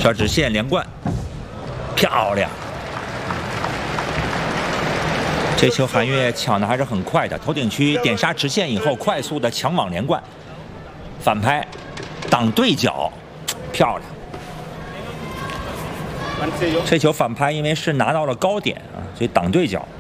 跳直线连贯，漂亮！这球韩悦抢的还是很快的，头顶区点杀直线以后，快速的抢网连贯，反拍，挡对角，漂亮！这球反拍因为是拿到了高点啊，所以挡对角。